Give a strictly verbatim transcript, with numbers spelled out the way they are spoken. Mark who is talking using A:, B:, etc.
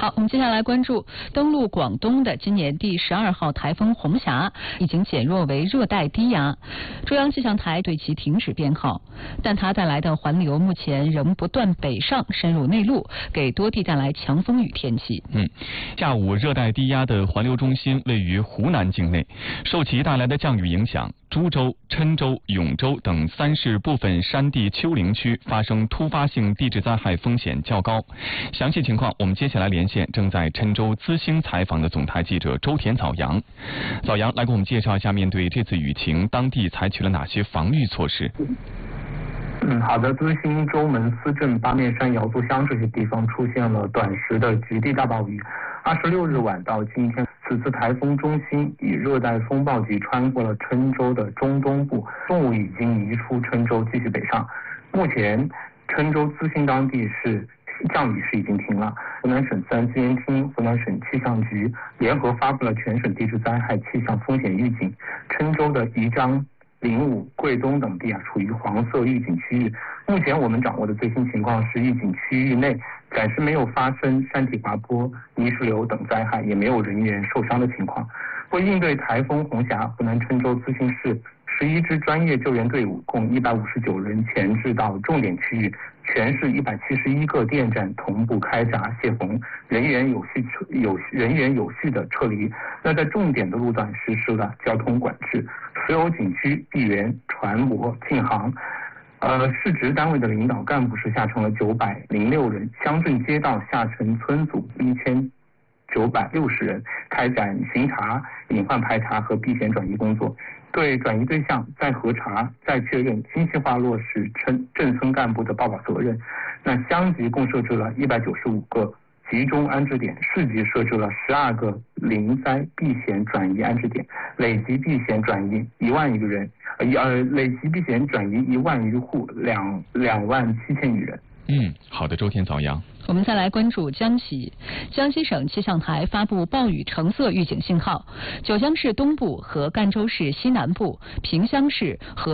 A: 好，我们接下来关注登陆广东的今年第十二号台风红霞已经减弱为热带低压，中央气象台对其停止编号，但它带来的环流目前仍不断北上深入内陆，给多地带来强风雨天气。
B: 嗯，下午热带低压的环流中心位于湖南境内，受其带来的降雨影响，株洲、郴州、永州等三市部分山地丘陵区发生突发性地质灾害风险较高。详细情况，我们接下来连线正在郴州资兴采访的总台记者周田早阳。早阳来给我们介绍一下，面对这次雨情，当地采取了哪些防御措施？
C: 嗯，好的。资兴、周门、思镇、八面山、瑶族乡这些地方出现了短时的极地大暴雨。二十六日晚到今天，此次台风中心以热带风暴级穿过了郴州的中东部，中午已经移出郴州，继续北上。目前，郴州资兴当地是降雨是已经停了。湖南省自然资源厅、湖南省气象局联合发布了全省地质灾害气象风险预警。郴州的宜章、临武、贵东等地啊，处于黄色预警区域。目前我们掌握的最新情况是，预警区域内暂时没有发生山体滑坡、泥石流等灾害，也没有人员受伤的情况。为应对台风红霞，湖南郴州资兴市十一支专业救援队伍共一百五十九人前置到重点区域，全市一百七十一个电站同步开闸泄洪，人员有序有人员有序的撤离。那在重点的路段实施了交通管制，所有景区、闭园、船舶禁航。呃，市直单位的领导干部是下沉了九百零六人，乡镇街道下沉村组一千九百六十人，开展巡查、隐患排查和避险转移工作，对转移对象再核查、再确认，精细化落实镇镇村干部的报告责任。那乡级共设置了一百九十五个集中安置点，市级设置了十二个临灾避险转移安置点，累计避险转移一万余人，呃，累计避险转移一万余户，两两万七千余人。
B: 嗯，好的，周天早阳。
A: 我们再来关注江西，江西省气象台发布暴雨橙色预警信号，九江市东部和赣州市西南部、萍乡市和